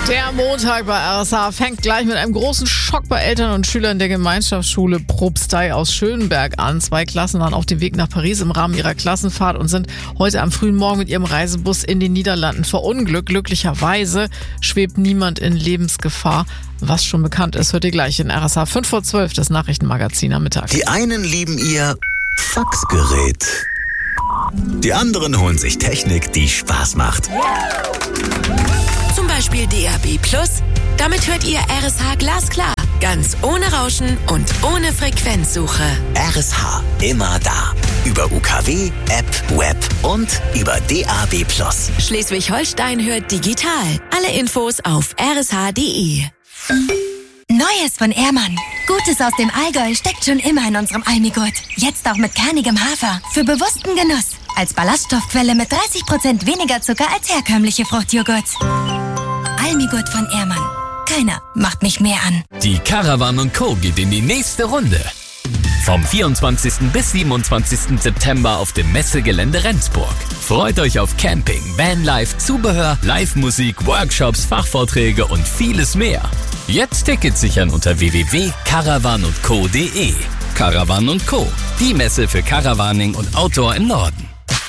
Der Montag bei RSH fängt gleich mit einem großen Schock bei Eltern und Schülern der Gemeinschaftsschule Propstei aus Schönberg an. 2 Klassen waren auf dem Weg nach Paris im Rahmen ihrer Klassenfahrt und sind heute am frühen Morgen mit ihrem Reisebus in den Niederlanden verunglückt. Glücklicherweise schwebt niemand in Lebensgefahr. Was schon bekannt ist, hört ihr gleich in RSH 5 vor 12, das Nachrichtenmagazin am Mittag. Die einen lieben ihr Faxgerät. Die anderen holen sich Technik, die Spaß macht. Zum Beispiel DAB+. Damit hört ihr RSH glasklar. Ganz ohne Rauschen und ohne Frequenzsuche. RSH, immer da. Über UKW, App, Web und über DAB+. Schleswig-Holstein hört digital. Alle Infos auf rsh.de. Neues von Ehrmann. Gutes aus dem Allgäu steckt schon immer in unserem Almigurt. Jetzt auch mit kernigem Hafer. Für bewussten Genuss. Als Ballaststoffquelle mit 30% weniger Zucker als herkömmliche Fruchtjoghurts. Almigurt von Ehrmann. Keiner macht mich mehr an. Die Caravan & Co. geht in die nächste Runde. Vom 24. bis 27. September auf dem Messegelände Rendsburg. Freut euch auf Camping, Vanlife, Zubehör, Live-Musik, Workshops, Fachvorträge und vieles mehr. Jetzt Tickets sichern unter www.caravanundco.de. Caravan & Co. Die Messe für Caravaning und Outdoor im Norden.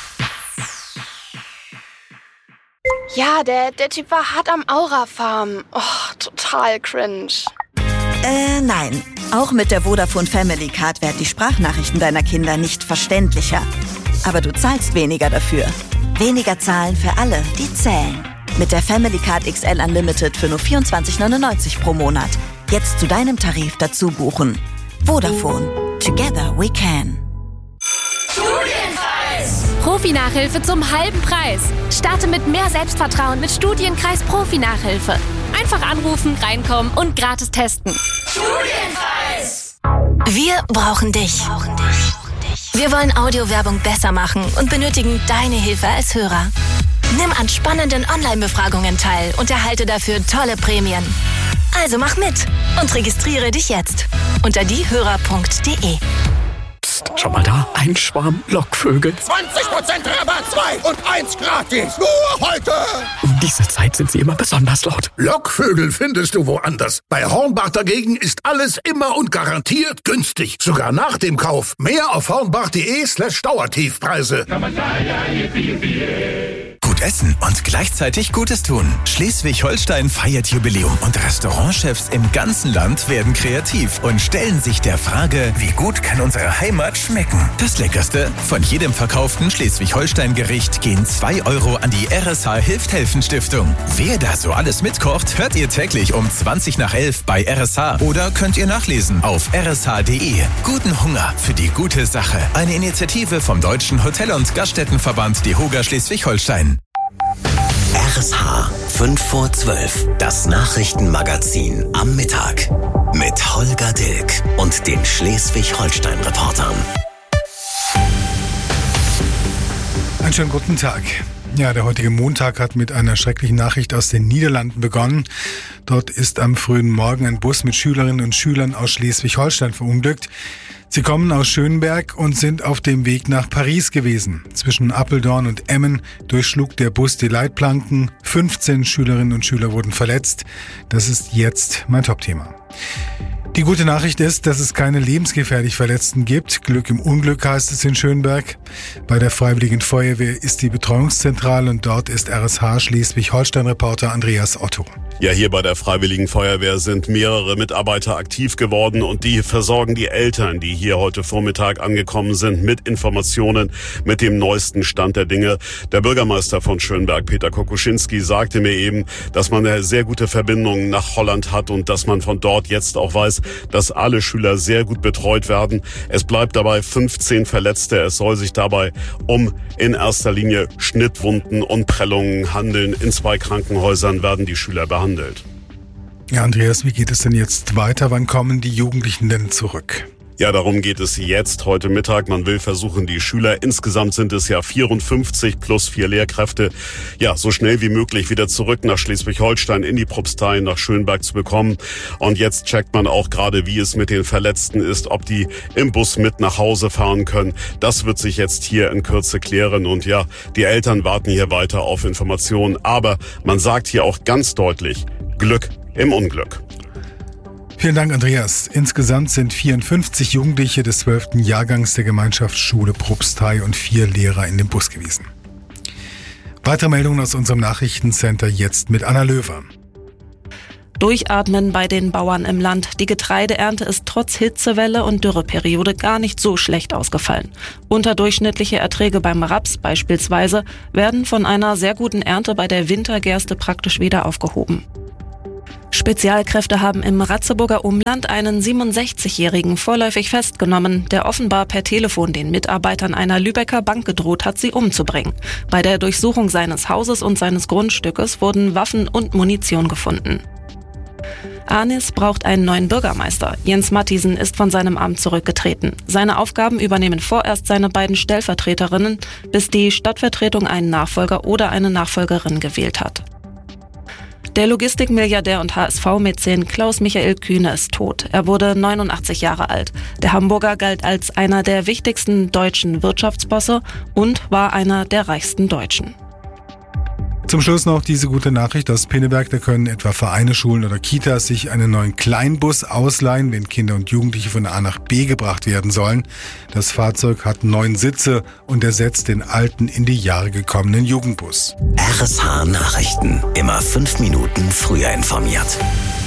Ja, der Typ war hart am Aura-Farm. Oh, total cringe. Nein. Auch mit der Vodafone Family Card werden die Sprachnachrichten deiner Kinder nicht verständlicher. Aber du zahlst weniger dafür. Weniger zahlen für alle, die zählen. Mit der Family Card XL Unlimited für nur 24,99 pro Monat. Jetzt zu deinem Tarif dazu buchen. Vodafone. Together we can. Profi-Nachhilfe zum halben Preis. Starte mit mehr Selbstvertrauen mit Studienkreis Profi-Nachhilfe. Einfach anrufen, reinkommen und gratis testen. Studienkreis! Wir brauchen dich. Wir wollen Audiowerbung besser machen und benötigen deine Hilfe als Hörer. Nimm an spannenden Online-Befragungen teil und erhalte dafür tolle Prämien. Also mach mit und registriere dich jetzt unter diehörer.de. Schau mal da, ein Schwarm Lockvögel. 20% Rabatt, 2 und 1 gratis. Nur heute. Um diese Zeit sind sie immer besonders laut. Lockvögel findest du woanders. Bei Hornbach dagegen ist alles immer und garantiert günstig. Sogar nach dem Kauf. Mehr auf hornbach.de/Dauertiefpreise. Gut essen und gleichzeitig Gutes tun. Schleswig-Holstein feiert Jubiläum und Restaurantchefs im ganzen Land werden kreativ und stellen sich der Frage, wie gut kann unsere Heimat schmecken? Das Leckerste? Von jedem verkauften Schleswig-Holstein-Gericht gehen 2 € an die RSH Hilft-Helfen-Stiftung. Wer da so alles mitkocht, hört ihr täglich um 11:20 bei RSH oder könnt ihr nachlesen auf rsh.de. Guten Hunger für die gute Sache. Eine Initiative vom Deutschen Hotel- und Gaststättenverband DEHOGA Schleswig-Holstein. RSH 5 vor 12, das Nachrichtenmagazin am Mittag mit Holger Dilk und den Schleswig-Holstein-Reportern. Einen schönen guten Tag. Ja, der heutige Montag hat mit einer schrecklichen Nachricht aus den Niederlanden begonnen. Dort ist am frühen Morgen ein Bus mit Schülerinnen und Schülern aus Schleswig-Holstein verunglückt. Sie kommen aus Schönberg und sind auf dem Weg nach Paris gewesen. Zwischen Apeldoorn und Emmen durchschlug der Bus die Leitplanken. 15 Schülerinnen und Schüler wurden verletzt. Das ist jetzt mein Topthema. Die gute Nachricht ist, dass es keine lebensgefährlich Verletzten gibt. Glück im Unglück heißt es in Schönberg. Bei der Freiwilligen Feuerwehr ist die Betreuungszentrale und dort ist RSH Schleswig-Holstein-Reporter Andreas Otto. Ja, hier bei der Freiwilligen Feuerwehr sind mehrere Mitarbeiter aktiv geworden und die versorgen die Eltern, die hier heute Vormittag angekommen sind, mit Informationen, mit dem neuesten Stand der Dinge. Der Bürgermeister von Schönberg, Peter Kokoschinski, sagte mir eben, dass man eine sehr gute Verbindung nach Holland hat und dass man von dort jetzt auch weiß, dass alle Schüler sehr gut betreut werden. Es bleibt dabei 15 Verletzte. Es soll sich dabei um in erster Linie Schnittwunden und Prellungen handeln. In 2 Krankenhäusern werden die Schüler behandelt. Ja, Andreas, wie geht es denn jetzt weiter? Wann kommen die Jugendlichen denn zurück? Ja, darum geht es jetzt heute Mittag. Man will versuchen, die Schüler, insgesamt sind es ja 54 plus 4 Lehrkräfte, ja, so schnell wie möglich wieder zurück nach Schleswig-Holstein in die Propstei, nach Schönberg zu bekommen. Und jetzt checkt man auch gerade, wie es mit den Verletzten ist, ob die im Bus mit nach Hause fahren können. Das wird sich jetzt hier in Kürze klären. Und ja, die Eltern warten hier weiter auf Informationen. Aber man sagt hier auch ganz deutlich, Glück im Unglück. Vielen Dank, Andreas. Insgesamt sind 54 Jugendliche des 12. Jahrgangs der Gemeinschaftsschule Propstei und 4 Lehrer in dem Bus gewesen. Weitere Meldungen aus unserem Nachrichtencenter jetzt mit Anna Löwer. Durchatmen bei den Bauern im Land. Die Getreideernte ist trotz Hitzewelle und Dürreperiode gar nicht so schlecht ausgefallen. Unterdurchschnittliche Erträge beim Raps beispielsweise werden von einer sehr guten Ernte bei der Wintergerste praktisch wieder aufgehoben. Spezialkräfte haben im Ratzeburger Umland einen 67-Jährigen vorläufig festgenommen, der offenbar per Telefon den Mitarbeitern einer Lübecker Bank gedroht hat, sie umzubringen. Bei der Durchsuchung seines Hauses und seines Grundstückes wurden Waffen und Munition gefunden. Arnis braucht einen neuen Bürgermeister. Jens Mathiesen ist von seinem Amt zurückgetreten. Seine Aufgaben übernehmen vorerst seine beiden Stellvertreterinnen, bis die Stadtvertretung einen Nachfolger oder eine Nachfolgerin gewählt hat. Der Logistikmilliardär und HSV-Mäzen Klaus-Michael Kühne ist tot. Er wurde 89 Jahre alt. Der Hamburger galt als einer der wichtigsten deutschen Wirtschaftsbosse und war einer der reichsten Deutschen. Zum Schluss noch diese gute Nachricht aus Pinneberg. Da können etwa Vereine, Schulen oder Kitas sich einen neuen Kleinbus ausleihen, wenn Kinder und Jugendliche von A nach B gebracht werden sollen. Das Fahrzeug hat 9 Sitze und ersetzt den alten, in die Jahre gekommenen Jugendbus. RSH Nachrichten. Immer 5 Minuten früher informiert.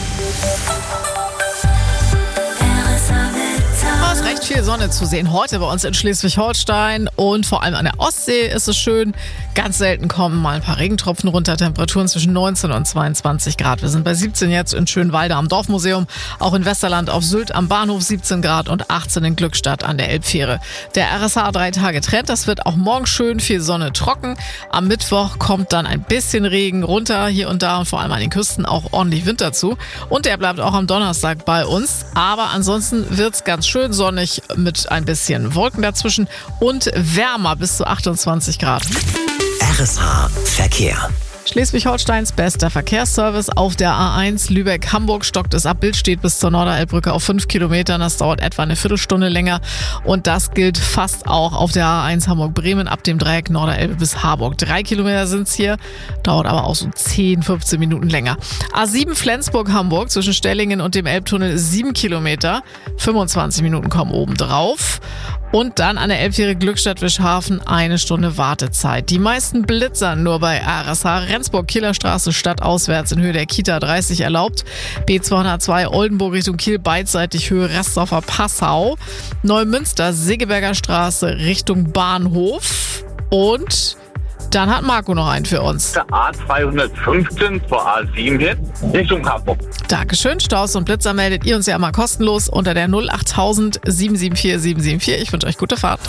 Es ist recht viel Sonne zu sehen heute bei uns in Schleswig-Holstein und vor allem an der Ostsee ist es schön. Ganz selten kommen mal ein paar Regentropfen runter, Temperaturen zwischen 19 und 22 Grad. Wir sind bei 17 jetzt in Schönwalde am Dorfmuseum, auch in Westerland auf Sylt am Bahnhof 17 Grad und 18 in Glückstadt an der Elbfähre. Der RSH 3-Tage-Trend, das wird auch morgen schön, viel Sonne, trocken. Am Mittwoch kommt dann ein bisschen Regen runter, hier und da und vor allem an den Küsten auch ordentlich Wind dazu. Und der bleibt auch am Donnerstag bei uns, aber ansonsten wird's ganz schön sonnig mit ein bisschen Wolken dazwischen und wärmer bis zu 28 Grad. RSH Verkehr. Schleswig-Holsteins bester Verkehrsservice auf der A1 Lübeck-Hamburg stockt es ab. Bild steht bis zur Norderelbbrücke auf 5 Kilometern. Das dauert etwa eine Viertelstunde länger. Und das gilt fast auch auf der A1 Hamburg-Bremen ab dem Dreieck Norderelbe bis Harburg. 3 Kilometer sind es hier, dauert aber auch so 10, 15 Minuten länger. A7 Flensburg-Hamburg zwischen Stellingen und dem Elbtunnel 7 Kilometer. 25 Minuten kommen oben drauf. Und dann an der Elbfähre Glückstadt-Wischhafen 1 Stunde Wartezeit. Die meisten blitzern nur bei RSH. Rendsburg-Kieler-Straße stadtauswärts in Höhe der Kita 30 erlaubt. B202 Oldenburg Richtung Kiel beidseitig Höhe Restdorfer Passau. Neumünster Segeberger Straße Richtung Bahnhof. Und dann hat Marco noch einen für uns. Der A215 zur A7 hin Richtung Hamburg. Dankeschön. Staus und Blitzer meldet ihr uns ja immer kostenlos unter der 08000 774 774. Ich wünsche euch gute Fahrt.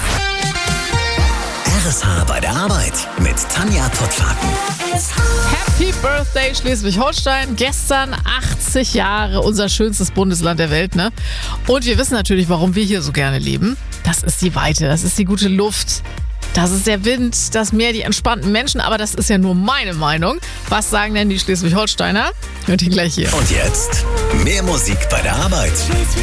RSH bei der Arbeit mit Tanja Pottlaken. Happy Birthday Schleswig-Holstein. Gestern 80 Jahre, unser schönstes Bundesland der Welt, ne? Und wir wissen natürlich, warum wir hier so gerne leben. Das ist die Weite, das ist die gute Luft. Das ist der Wind, das Meer, die entspannten Menschen, aber das ist ja nur meine Meinung. Was sagen denn die Schleswig-Holsteiner? Hört ihn gleich hier. Und jetzt mehr Musik bei der Arbeit.